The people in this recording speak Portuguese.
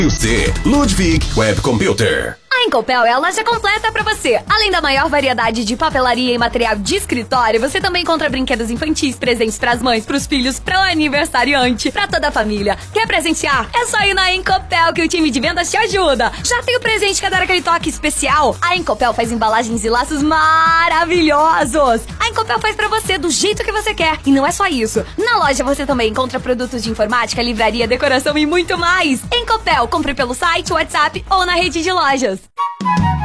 C. Ludwig Web Computer. A Incopel é a loja completa pra você. Além da maior variedade de papelaria e material de escritório, você também encontra brinquedos infantis, presentes pras mães, pros filhos, pro aniversariante, pra toda a família. Quer presentear? É só ir na Incopel que o time de vendas te ajuda. Já tem o presente que dar aquele toque especial? A Incopel faz embalagens e laços maravilhosos. A Incopel faz pra você do jeito que você quer. E não é só isso. Na loja você também encontra produtos de informática, livraria, decoração e muito mais. Incopel, compre pelo site, WhatsApp ou na rede de lojas.